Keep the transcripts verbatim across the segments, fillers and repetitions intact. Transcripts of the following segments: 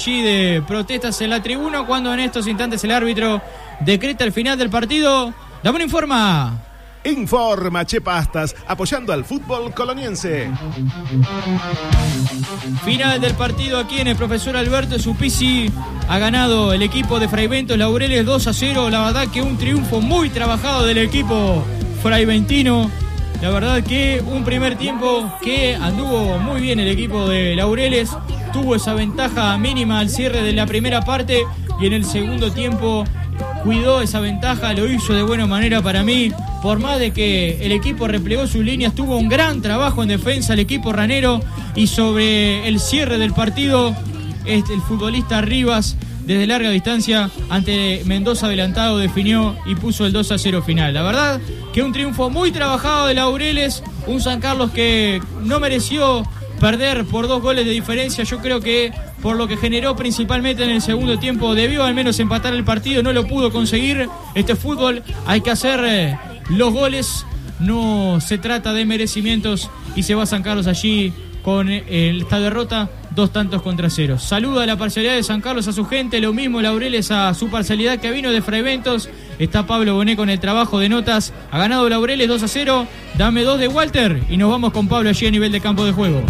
allí de protestas en la tribuna cuando en estos instantes el árbitro decreta el final del partido. Dame una informa. Informa Che Pastas, apoyando al fútbol coloniense. Final del partido aquí en el Profesor Alberto Supisi. Ha ganado el equipo de Fraiventos Laureles dos a cero. La verdad que un triunfo muy trabajado del equipo fraiventino. La verdad que un primer tiempo que anduvo muy bien el equipo de Laureles. Tuvo esa ventaja mínima al cierre de la primera parte. Y en el segundo tiempo cuidó esa ventaja, lo hizo de buena manera para mí. Por más de que el equipo replegó sus líneas, tuvo un gran trabajo en defensa el equipo ranero. Y sobre el cierre del partido, este, el futbolista Rivas, desde larga distancia, ante Mendoza adelantado, definió y puso el dos a cero final. La verdad que un triunfo muy trabajado de Laureles, un San Carlos que no mereció perder por dos goles de diferencia. Yo creo que por lo que generó principalmente en el segundo tiempo, debió al menos empatar el partido, no lo pudo conseguir. Este fútbol hay que hacer eh, los goles, no se trata de merecimientos, y se va San Carlos allí con eh, esta derrota, dos tantos contra cero. Saluda a la parcialidad de San Carlos a su gente, lo mismo Laureles a su parcialidad que vino de Fraiventos. Está Pablo Bonet con el trabajo de notas. Ha ganado Laureles dos a cero. Dame dos de Walter y nos vamos con Pablo allí a nivel de campo de juego.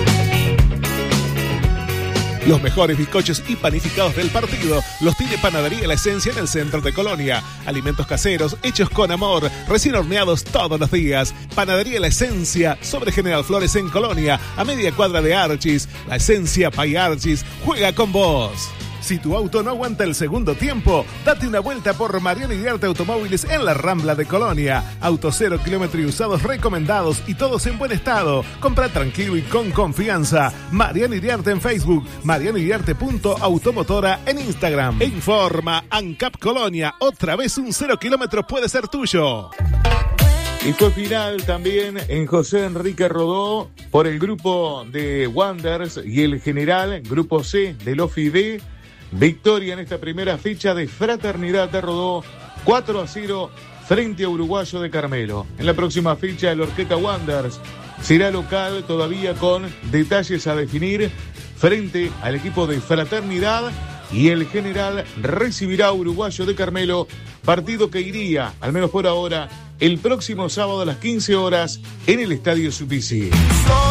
Los mejores bizcochos y panificados del partido los tiene Panadería La Esencia en el centro de Colonia. Alimentos caseros hechos con amor, recién horneados todos los días. Panadería La Esencia, sobre General Flores en Colonia, a media cuadra de Archis. La Esencia Pay Archis juega con vos. Si tu auto no aguanta el segundo tiempo, date una vuelta por Mariano Iriarte Automóviles en la Rambla de Colonia. Autos cero kilómetro y usados recomendados y todos en buen estado. Compra tranquilo y con confianza. Mariano Iriarte en Facebook, mariano iriarte punto automotora en Instagram. Informa ANCAP Colonia, otra vez un cero kilómetro puede ser tuyo. Y fue final también en José Enrique Rodó por el grupo de Wanderers y el general, grupo C del O F I B. Victoria en esta primera fecha de Fraternidad de Rodó, cuatro a cero frente a Uruguayo de Carmelo. En la próxima fecha el Orqueta Wanderers será local, todavía con detalles a definir, frente al equipo de Fraternidad, y el general recibirá a Uruguayo de Carmelo, partido que iría, al menos por ahora, el próximo sábado a las quince horas en el Estadio Supisi.